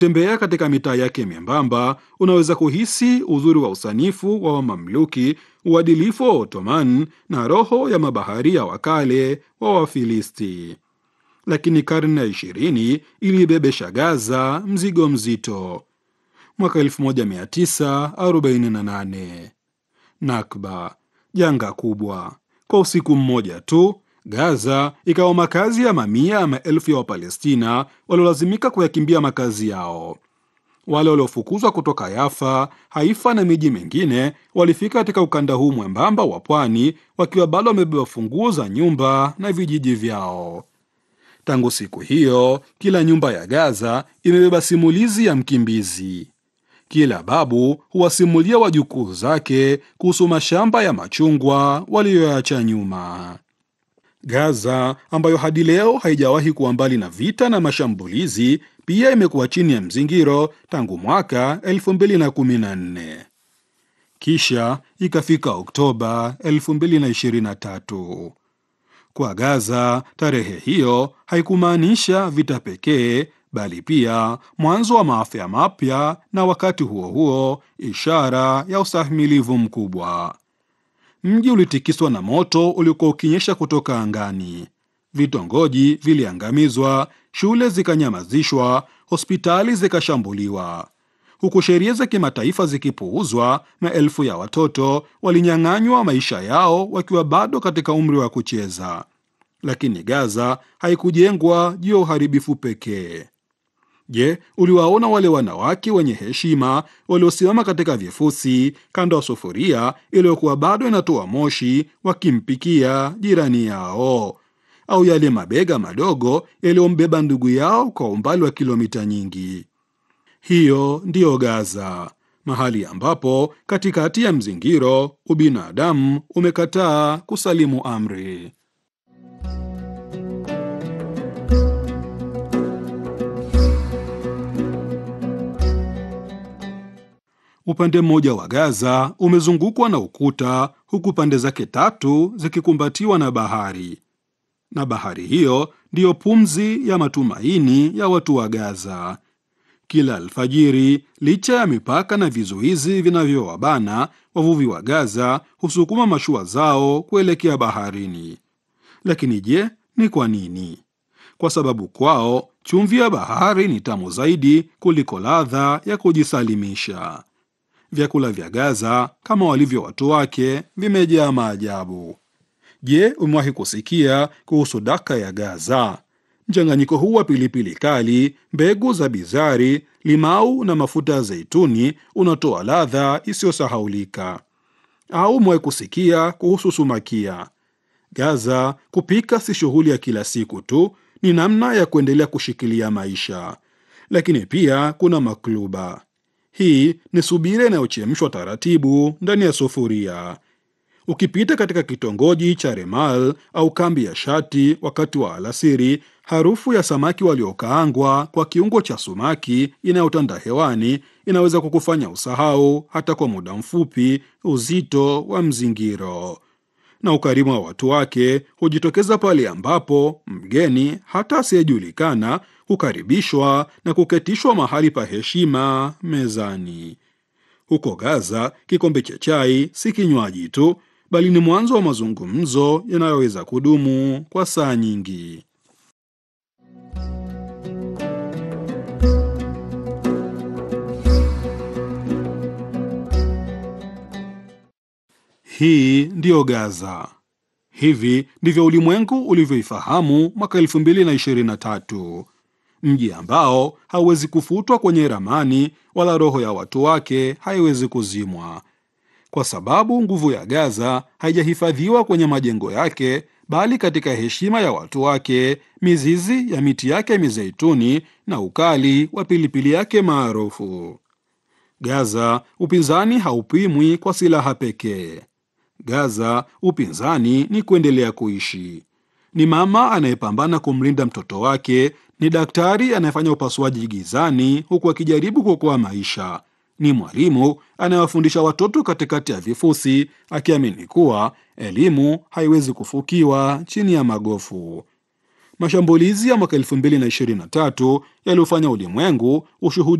Tembea katika mitaa yake membamba, unaweza kuhisi uzuri wa usanifu wa Wamamluki, uadilifu wa Ottoman na roho ya mabaharia wa kale wa Wafilisti. Lakini karne ya 20 ilibebesha Gaza mzigo mzito. Mwaka 1948, Nakba, janga kubwa. Kwa usiku mmoja tu, Gaza ikawa makazi ya mamia ya maelfu ya Wapalestina waliolazimika kuyakimbia makazi yao. Wale waliofukuzwa kutoka Yafa, Haifa na miji mingine walifika katika ukanda huu mwembamba wa pwani wakiwa bado wamebeba funguo za nyumba na vijiji vyao. Tangu siku hiyo, kila nyumba ya Gaza imebeba simulizi ya mkimbizi. Kila babu huwasimulia wajukuu zake kuhusu mashamba ya machungwa waliyoacha nyuma. Gaza, ambayo hadi leo haijawahi kuwa mbali na vita na mashambulizi, pia imekuwa chini ya mzingiro tangu mwaka 2014. Kisha ikafika Oktoba 2023. Kwa Gaza, tarehe hiyo haikumaanisha vita pekee, bali pia mwanzo wa maafa mapya, na wakati huo huo ishara ya ustahimilivu mkubwa. Mji ulitikiswa na moto uliokuwa ukinyesha kutoka angani. Vitongoji viliangamizwa, shule zikanyamazishwa, hospitali zikashambuliwa. Huku sheria za kimataifa zikipuuzwa, maelfu ya watoto walinyang'anywa maisha yao wakiwa bado katika umri wa kucheza. Lakini Gaza haikujengwa juu ya uharibifu pekee. Je, uliwaona wale wanawake wenye heshima waliosimama katika vifusi kando ya sufuria iliyokuwa bado inatoa moshi wakimpikia jirani yao? Au yale mabega madogo yaliyombeba ndugu yao kwa umbali wa kilomita nyingi? Hiyo ndiyo Gaza, mahali ambapo katikati ya mzingiro ubinadamu umekataa kusalimu amri. Upande mmoja wa Gaza umezungukwa na ukuta, huku pande zake tatu zikikumbatiwa na bahari. Na bahari hiyo ndiyo pumzi ya matumaini ya watu wa Gaza. Kila alfajiri, licha ya mipaka na vizuizi vinavyowabana, wavuvi wa Gaza husukuma mashua zao kuelekea baharini. Lakini je, ni kwa nini? Kwa sababu kwao chumvi ya bahari ni tamu zaidi kuliko ladha ya kujisalimisha. Vyakula vya Gaza, kama walivyo watu wake, vimejaa maajabu. Je, umewahi kusikia kuhusu daka ya Gaza? Mchanganyiko huu wa pilipili kali, mbegu za bizari, limau na mafuta ya zeituni unatoa ladha isiyosahaulika. Au umewahi kusikia kuhusu sumakia? Gaza, kupika si shughuli ya kila siku tu, ni namna ya kuendelea kushikilia maisha. Lakini pia kuna makluba. Hii ni subira inayochemshwa taratibu ndani ya sufuria. Ukipita katika kitongoji cha Remal au kambi ya Shati wakati wa alasiri, harufu ya samaki waliokaangwa kwa kiungo cha sumaki inayotanda hewani inaweza kukufanya usahau hata kwa muda mfupi uzito wa mzingiro. Na ukarimu wa watu wake hujitokeza pale ambapo mgeni, hata asiyejulikana, hukaribishwa na kuketishwa mahali pa heshima mezani. Huko Gaza, kikombe cha chai si kinywaji tu, bali ni mwanzo wa mazungumzo yanayoweza kudumu kwa saa nyingi. Hii ndiyo Gaza. Hivi ndivyo ulimwengu ulivyoifahamu mwaka 2023. Mji ambao hauwezi kufutwa kwenye ramani, wala roho ya watu wake haiwezi kuzimwa. Kwa sababu nguvu ya Gaza haijahifadhiwa kwenye majengo yake, bali katika heshima ya watu wake, mizizi ya miti yake mizeituni na ukali wa pilipili yake maarufu. Gaza, upinzani haupimwi kwa silaha pekee. Gaza, upinzani ni kuendelea kuishi. Ni mama anayepambana kumlinda mtoto wake, ni daktari anayefanya upasuaji gizani huku akijaribu kuokoa maisha. Ni mwalimu anayewafundisha watoto katikati ya vifusi, akiamini kuwa elimu haiwezi kufukiwa chini ya magofu. Mashambulizi ya mwaka 2023 yaliyofanya ulimwengu ushuhudia